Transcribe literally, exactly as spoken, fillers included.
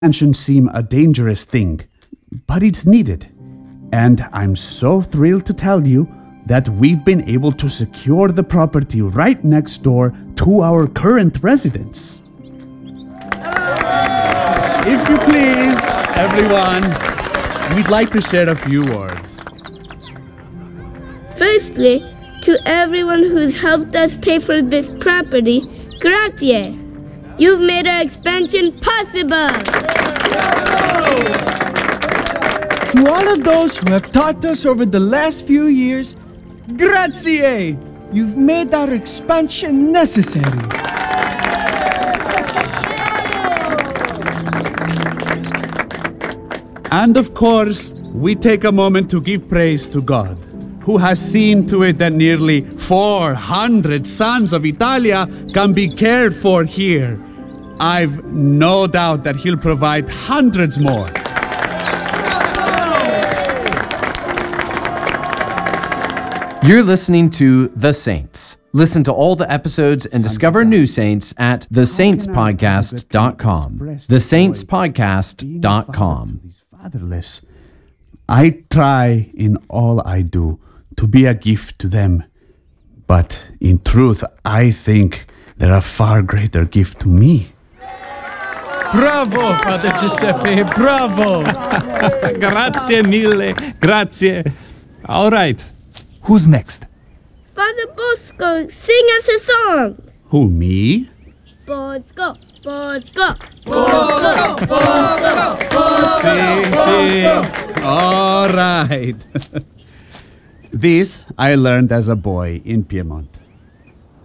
expansion seem a dangerous thing, but it's needed. And I'm so thrilled to tell you that we've been able to secure the property right next door to our current residence. If you please, everyone, we'd like to share a few words. Firstly, to everyone who's helped us pay for this property, grazie. You've made our expansion possible. To all of those who have taught us over the last few years, grazie! You've made our expansion necessary. And of course, we take a moment to give praise to God, who has seen to it that nearly four hundred sons of Italia can be cared for here. I've no doubt that He'll provide hundreds more. You're listening to The Saints. Listen to all the episodes and discover new saints at the saints podcast dot com. the saints podcast dot com. Fatherless. I try in all I do to be a gift to them, but in truth, I think they're a far greater gift to me. Bravo, Father Giuseppe, bravo! Grazie mille, grazie. All right. Who's next? Father Bosco, sing us a song. Who, me? Bosco, Bosco. Bosco, Bosco, Bosco, Sing, sing. All right. This I learned as a boy in Piedmont.